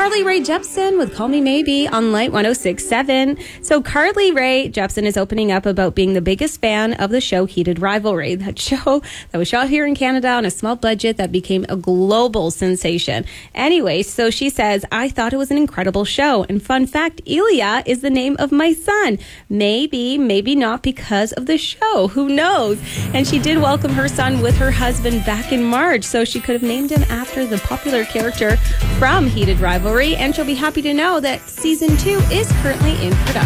Carly Rae Jepsen with Call Me Maybe on Light 106.7. So Carly Rae Jepsen is opening up about being the biggest fan of the show Heated Rivalry. That show that was shot here in Canada on a small budget that became a global sensation. Anyway, so she says, I thought it was an incredible show. And fun fact, Ilya is the name of my son. Maybe, maybe not because of the show. Who knows? And she did welcome her son with her husband back in March. So she could have named him after the popular character from Heated Rivalry. And she'll be happy to know that season 2 is currently in production.